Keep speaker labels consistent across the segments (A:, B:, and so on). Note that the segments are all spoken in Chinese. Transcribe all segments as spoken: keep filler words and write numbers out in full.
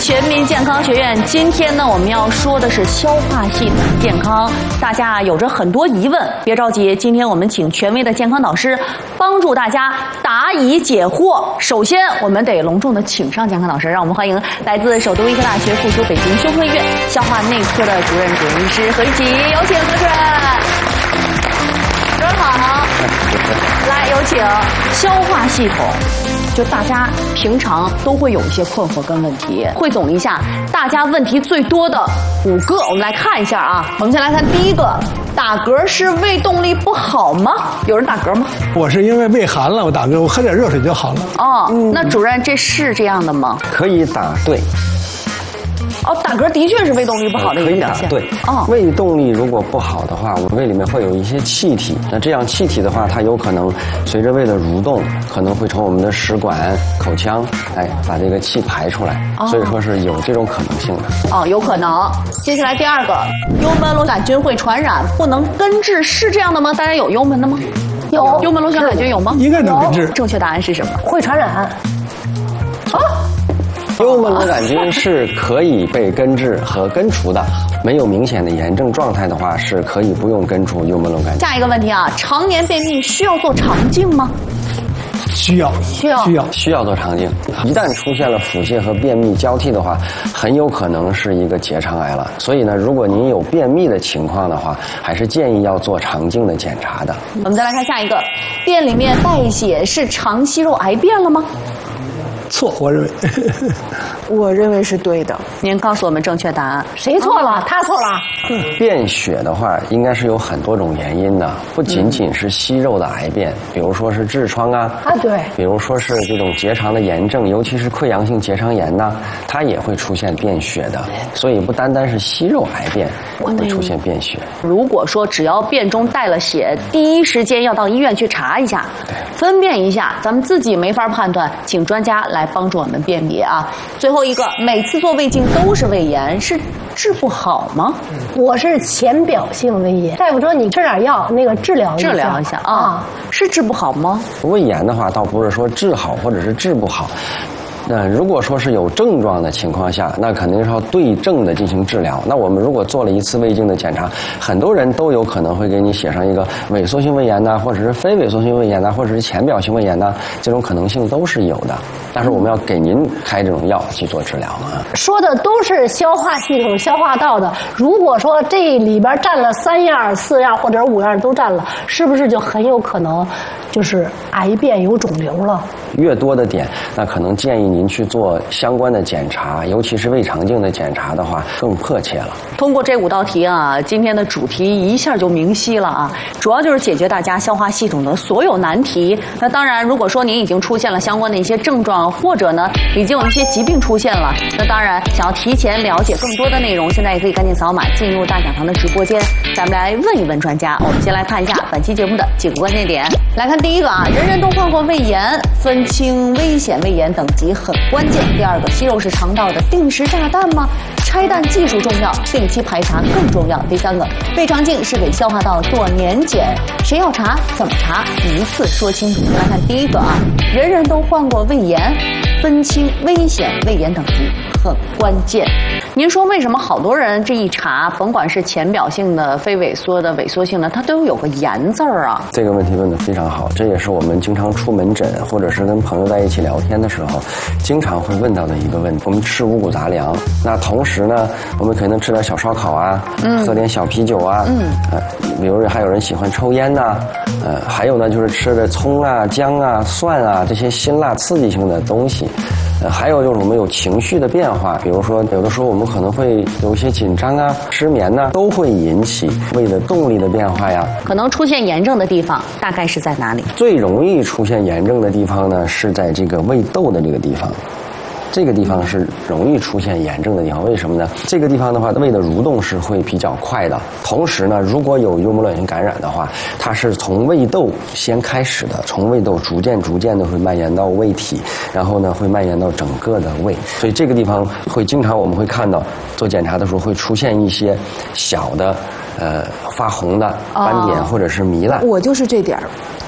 A: 全民健康学院，今天呢，我们要说的是消化系统健康。大家有着很多疑问，别着急，今天我们请权威的健康导师帮助大家答疑解惑。首先，我们得隆重的请上健康导师，让我们欢迎来自首都医科大学附属北京胸科医院消化内科的主任主任医师何一奇，有请何主任。主任好，来有请。消化系统。就大家平常都会有一些困惑跟问题，汇总一下大家问题最多的五个，我们来看一下啊。我们先来看第一个，打嗝是胃动力不好吗？有人打嗝吗？
B: 我是因为胃寒了，我打嗝，我喝点热水就好了。
A: 哦，嗯、那主任这是这样的吗？
C: 可以打对。
A: 哦，打嗝的确是胃动力不好的一个表现。
C: 对，哦，胃动力如果不好的话，我们胃里面会有一些气体。那这样气体的话，它有可能随着胃的蠕动，可能会从我们的食管、口腔，哎，把这个气排出来。哦、所以说是有这种可能性的。
A: 哦，有可能。接下来第二个，幽门螺杆菌会传染，不能根治，是这样的吗？大家有幽门的吗？
D: 有。
A: 幽门螺杆菌有吗？
B: 应该能根治。
A: 正确答案是什么？
D: 会传染。
A: 啊。
C: 幽门螺杆菌是可以被根治和根除的，没有明显的炎症状态的话，是可以不用根除幽门螺杆菌。
A: 下一个问题啊，常年便秘需要做肠镜吗？
B: 需要，
A: 需要，
B: 需要，
C: 需要做肠镜。一旦出现了腹泻和便秘交替的话，很有可能是一个结肠癌了。所以呢，如果您有便秘的情况的话，还是建议要做肠镜的检查的。
A: 我们再来看下一个，便里面带血是肠息肉癌变了吗？
B: 错，我认为。
D: 我认为是对的。
A: 您告诉我们正确答案。
D: 谁错了？他错了。
C: 便血的话，应该是有很多种原因的，不仅仅是息肉的癌变，比如说是痔疮啊，
D: 啊对，
C: 比如说是这种结肠的炎症，尤其是溃疡性结肠炎呐、啊，它也会出现便血的。所以不单单是息肉癌变会出现便血。
A: 如果说只要便中带了血，第一时间要到医院去查一下，分辨一下，咱们自己没法判断，请专家来帮助我们辨别啊。最后一个，每次做胃镜都是胃炎，是治不好吗？
D: 我是浅表性胃炎，大夫说你吃点药，那个治疗一下。
A: 治疗一下啊、哦，是治不好吗？
C: 胃炎的话，倒不是说治好或者是治不好。那如果说是有症状的情况下，那肯定是要对症的进行治疗。那我们如果做了一次胃镜的检查，很多人都有可能会给你写上一个萎缩性胃炎呐，或者是非萎缩性胃炎呐，或者是浅表性胃炎呐，这种可能性都是有的。但是我们要给您开这种药去做治疗啊。
D: 说的都是消化系统、消化道的。如果说这里边占了三样、四样或者五样都占了，是不是就很有可能就是癌变有肿瘤了？
C: 越多的点，那可能建议您去做相关的检查，尤其是胃肠镜的检查的话，更迫切了。
A: 通过这五道题啊，今天的主题一下就明晰了啊，主要就是解决大家消化系统的所有难题。那当然，如果说您已经出现了相关的一些症状，或者呢已经有一些疾病出现了，那当然想要提前了解更多的内容，现在也可以赶紧扫码进入大讲堂的直播间，咱们来问一问专家。我们先来看一下本期节目的几个关键点。来看第一个啊，人人都患过胃炎，分清危险胃炎等级很关键。第二个，息肉是肠道的定时炸弹吗？拆弹技术重要，定期排查更重要。第三个，胃肠镜是给消化道做年检，谁要查怎么查，一次说清楚。来看第一个啊，人人都患过胃炎，分清危险胃炎等级很关键。您说为什么好多人这一查，甭管是浅表性的、非萎缩的、萎缩性的，它都有个炎字儿啊？
C: 这个问题问得非常好，这也是我们经常出门诊或者是跟朋友在一起聊天的时候，经常会问到的一个问题。我们吃五谷杂粮，那同时呢，我们可能吃点小烧烤啊，嗯、喝点小啤酒啊，嗯，呃，比如还有人喜欢抽烟呐、啊，呃，还有呢就是吃的葱啊、姜啊、蒜啊这些辛辣刺激性的东西。呃，还有就是我们有情绪的变化，比如说有的时候我们可能会有一些紧张啊、失眠呐、啊，都会引起胃的动力的变化呀。
A: 可能出现炎症的地方大概是在哪里？
C: 最容易出现炎症的地方呢，是在这个胃窦的这个地方。这个地方是容易出现炎症的地方，为什么呢？这个地方的话，胃的蠕动是会比较快的。同时呢，如果有幽门螺杆菌感染的话，它是从胃窦先开始的，从胃窦逐渐逐渐的会蔓延到胃体，然后呢会蔓延到整个的胃。所以这个地方会经常我们会看到做检查的时候会出现一些小的呃发红的斑点或者是糜烂。
E: 我就是这点儿。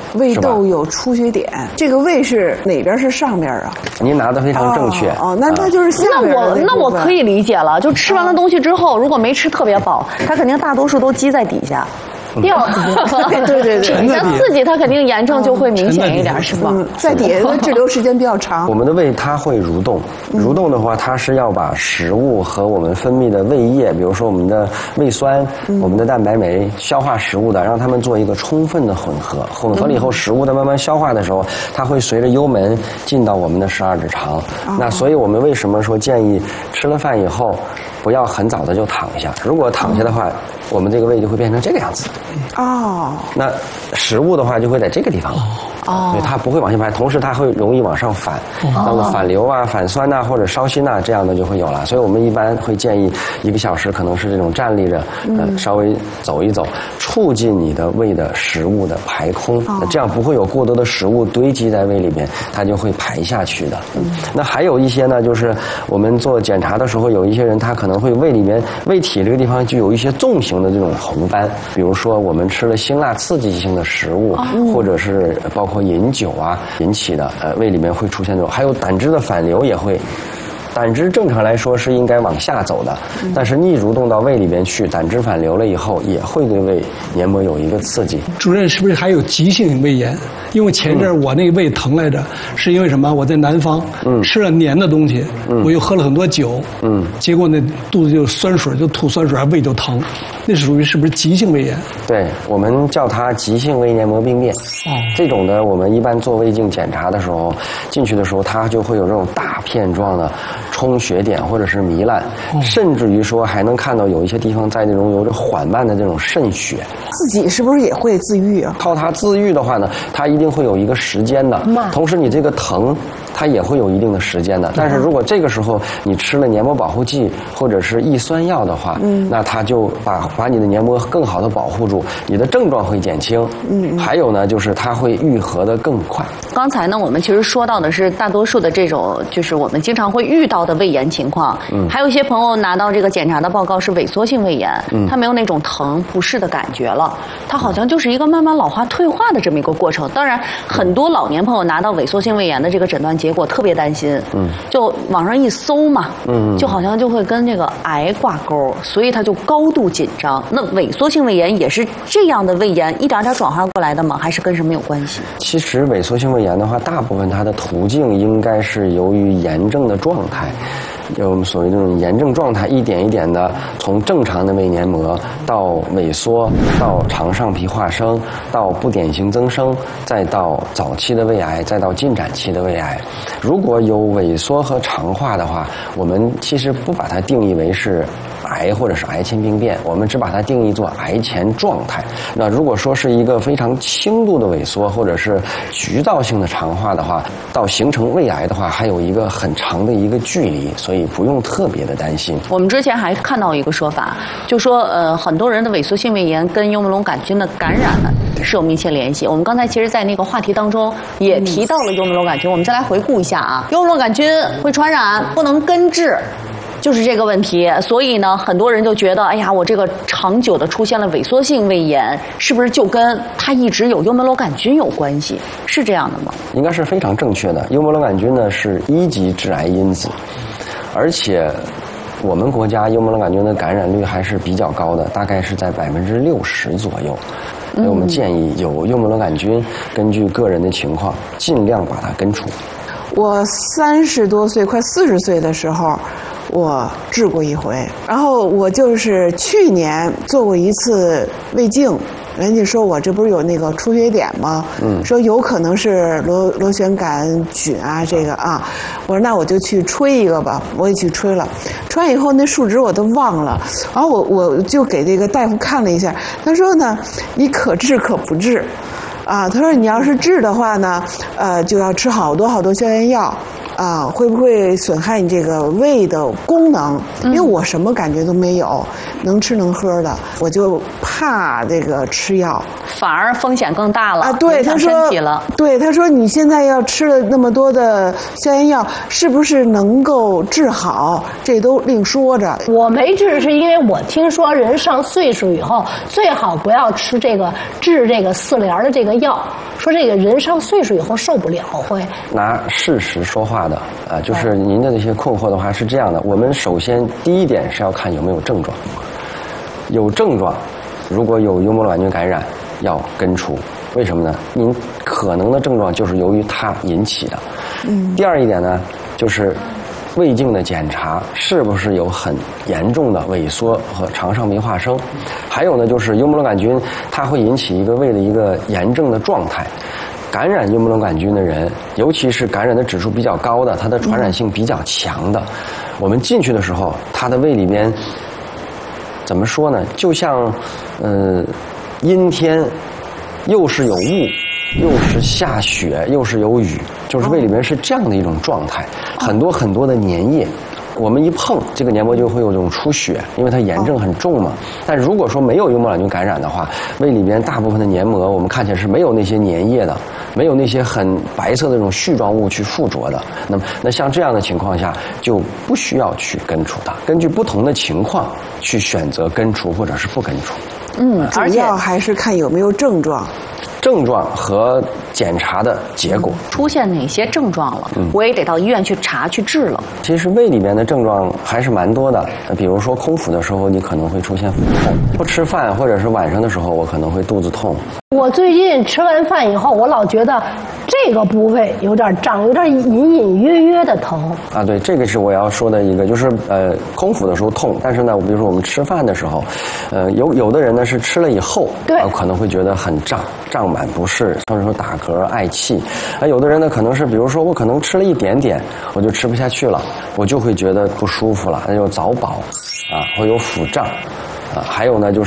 E: 胃窦有出血点，这个胃是哪边是上边啊？
C: 您拿的非常正确。
E: 哦，哦那它就是下
A: 那
E: 边的
A: 我那我可以理解了，就吃完了东西之后，如果没吃特别饱，它肯定大多数都积在底下。掉，
E: 对对对，
A: 底下刺激它肯定炎症就会明显一点，是吧？
E: 嗯，在底下的滞留时间比较长。
C: 我们的胃它会蠕动，蠕动的话，它是要把食物和我们分泌的胃液，比如说我们的胃酸、我们的蛋白酶，消化食物的，让它们做一个充分的混合。混合了以后，食物在慢慢消化的时候，它会随着幽门进到我们的十二指肠。那所以我们为什么说建议吃了饭以后不要很早的就躺下？如果躺下的话，我们这个胃就会变成这个样子。
E: 哦，
C: 那食物的话就会在这个地方。哦，对，它不会往下排，同时它会容易往上反，那么反流啊、反酸呐、或者烧心呐，这样的就会有了。所以我们一般会建议一个小时可能是这种站立着，呃，稍微走一走，促进你的胃的食物的排空，那这样不会有过多的食物堆积在胃里边，它就会排下去的。嗯，那还有一些呢，就是我们做检查的时候，有一些人他可能会胃里面胃体这个地方就有一些纵形的这种红斑，比如说我们吃了辛辣刺激性的食物，或者是包括饮酒啊引起的，呃，胃里面会出现这种，还有胆汁的反流也会。胆汁正常来说是应该往下走的，但是逆蠕动到胃里边去，胆汁反流了以后，也会对胃黏膜有一个刺激。
B: 主任是不是还有急性胃炎？因为前阵我那个胃疼来着，是因为什么？我在南方、嗯、吃了黏的东西，嗯、我又喝了很多酒，嗯，结果那肚子就酸水，就吐酸水，胃就疼，那是属于是不是急性胃炎？
C: 对，我们叫它急性胃黏膜病变。哦，这种的我们一般做胃镜检查的时候，进去的时候它就会有这种大片状的充血点或者是糜烂，哦、甚至于说还能看到有一些地方在那种有着缓慢的这种渗血。
E: 自己是不是也会自愈啊？
C: 靠它自愈的话呢，它一定会有一个时间的，同时你这个疼它也会有一定的时间的。但是如果这个时候你吃了黏膜保护剂或者是抑酸药的话，嗯、那它就把把你的黏膜更好的保护住，你的症状会减轻。嗯，还有呢，就是它会愈合的更快。
A: 刚才呢，我们其实说到的是大多数的这种，就是我们经常会遇到的胃炎情况。嗯，还有一些朋友拿到这个检查的报告是萎缩性胃炎，嗯，他没有那种疼不适的感觉了，他好像就是一个慢慢老化退化的这么一个过程。当然，很多老年朋友拿到萎缩性胃炎的这个诊断结果特别担心，嗯，就网上一搜嘛，嗯，就好像就会跟这个癌挂钩，所以他就高度紧张。那萎缩性胃炎也是这样的胃炎一点点转化过来的吗？还是跟什么有关系？
C: 其实萎缩性胃炎的话，大部分它的途径应该是由于炎症的状态。有我们所谓这种炎症状态，一点一点的从正常的胃黏膜到萎缩，到肠上皮化生，到不典型增生，再到早期的胃癌，再到进展期的胃癌。如果有萎缩和肠化的话，我们其实不把它定义为是癌或者是癌前病变，我们只把它定义做癌前状态。那如果说是一个非常轻度的萎缩或者是局灶性的肠化的话，到形成胃癌的话，还有一个很长的一个距离，所以不用特别的担心。
A: 我们之前还看到一个说法，就说呃很多人的萎缩性胃炎跟幽门螺杆菌的感染呢是有密切联系。我们刚才其实在那个话题当中也提到了幽门螺杆菌，我们再来回顾一下啊，幽门螺杆菌会传染，不能根治。就是这个问题，所以呢，很多人就觉得，哎呀，我这个长久的出现了萎缩性胃炎，是不是就跟它一直有幽门螺杆菌有关系？是这样的吗？
C: 应该是非常正确的。幽门螺杆菌呢是一级致癌因子，而且我们国家幽门螺杆菌的感染率还是比较高的，大概是在百分之六十左右。所以我们建议有幽门螺杆菌，根据个人的情况，尽量把它根除。
E: 我三十多岁，快四十岁的时候，我治过一回，然后我就是去年做过一次胃镜，人家说我这不是有那个出血点吗？嗯，说有可能是螺螺旋杆菌啊，这个啊，我说那我就去吹一个吧，我也去吹了，吹完以后那数值我都忘了，然后我我就给这个大夫看了一下，他说呢，你可治可不治。啊，他说你要是治的话呢，呃，就要吃好多好多消炎药， 啊，会不会损害你这个胃的功能？因为我什么感觉都没有，能吃能喝的，我就怕这个吃药，
A: 反而风险更大了
E: 啊。对，他说，
A: 身体了。
E: 对，他说你现在要吃了那么多的消炎药，是不是能够治好？这都另说着。
D: 我没治，是因为我听说人上岁数以后，最好不要吃这个治这个四联的这个药，说这个人上岁数以后受不了会。
C: 拿事实说话的啊，就是您的那些困惑的话是这样的，我们首先第一点是要看有没有症状，有症状，如果有幽门螺杆菌感染，要根除。为什么呢？您可能的症状就是由于它引起的。嗯。第二一点呢，就是胃镜的检查是不是有很严重的萎缩和肠上壁化生，还有呢就是幽门螺杆菌它会引起一个胃的一个炎症的状态。感染幽门螺杆菌的人，尤其是感染的指数比较高的，它的传染性比较强的，我们进去的时候，它的胃里边怎么说呢？就像呃阴天，又是有雾，又是下雪，又是有雨，就是胃里面是这样的一种状态，很多很多的粘液。我们一碰这个黏膜就会有这种出血，因为它炎症很重嘛。但如果说没有幽门螺杆菌感染的话，胃里边大部分的黏膜我们看起来是没有那些粘液的，没有那些很白色的这种絮状物去附着的。那么，那像这样的情况下，就不需要去根除它。根据不同的情况去选择根除或者是不根除。
A: 嗯，
E: 主要还是看有没有症状。
C: 症状和检查的结果
A: 出现哪些症状了，嗯、我也得到医院去查去治了。
C: 其实胃里面的症状还是蛮多的，比如说空腹的时候，你可能会出现腹痛；不吃饭或者是晚上的时候，我可能会肚子痛。
D: 我最近吃完饭以后，我老觉得这个部位有点胀，有点隐隐约约的疼。
C: 啊，对，这个是我要说的一个，就是呃，空腹的时候痛，但是呢，比如说我们吃饭的时候，呃，有有的人呢是吃了以后，
D: 对，
C: 呃、可能会觉得很胀，胀满不适，甚至说打嗝、嗳气。啊，有的人呢可能是，比如说我可能吃了一点点，我就吃不下去了，我就会觉得不舒服了，那就早饱，啊，会有腹胀。啊，还有呢，就是。